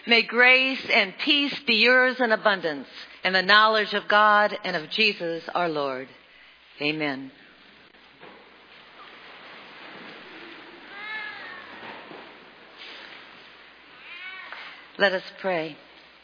May grace and peace be yours in abundance in the knowledge of God and of Jesus our Lord. Amen. Let us pray.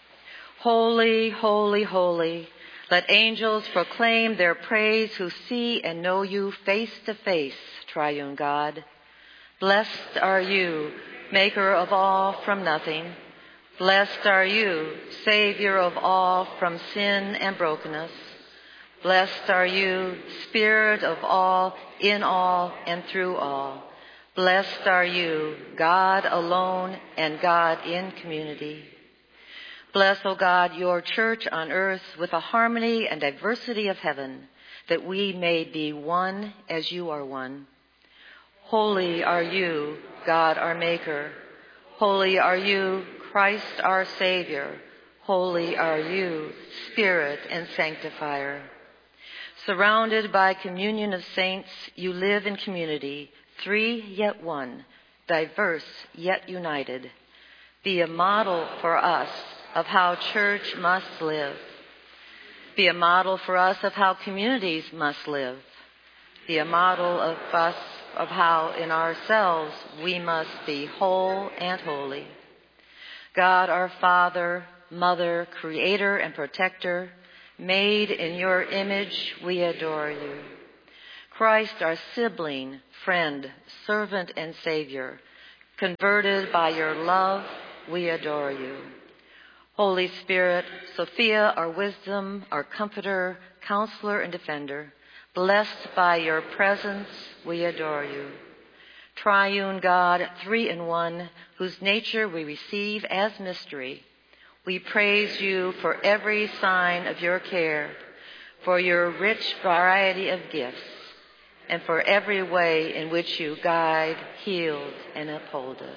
Holy, holy, holy, let angels proclaim their praise who see and know you face to face, triune God. Blessed are you, maker of all from nothing. Blessed are you, Savior of all from sin and brokenness. Blessed are you, Spirit of all, in all, and through all. Blessed are you, God alone and God in community. Bless, O God, your church on earth with a harmony and diversity of heaven, that we may be one as you are one. Holy are you, God our Maker. Holy are you, Christ our Savior. Holy are you, Spirit and Sanctifier. Surrounded by communion of saints, you live in community, three yet one, diverse yet united. Be a model for us of how church must live. Be a model for us of how communities must live. Be a model of us of how in ourselves we must be whole and holy. God our Father, Mother, Creator and Protector, made in your image, we adore you. Christ our sibling, friend, servant and Savior, converted by your love, we adore you. Holy Spirit, Sophia, our wisdom, our comforter, counselor, and defender, blessed by your presence, we adore you. Triune God, three in one, whose nature we receive as mystery, we praise you for every sign of your care, for your rich variety of gifts, and for every way in which you guide, heal, and uphold us.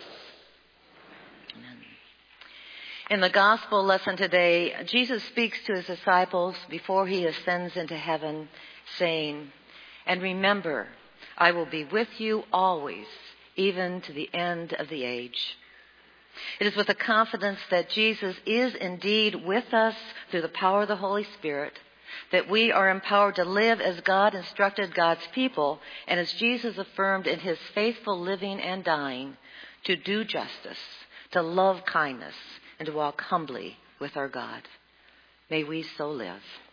Amen. In the gospel lesson today, Jesus speaks to his disciples before he ascends into heaven, saying, "And remember, I will be with you always, even to the end of the age." It is with the confidence that Jesus is indeed with us through the power of the Holy Spirit that we are empowered to live as God instructed God's people and as Jesus affirmed in his faithful living and dying, to do justice, to love kindness, and to walk humbly with our God. May we so live.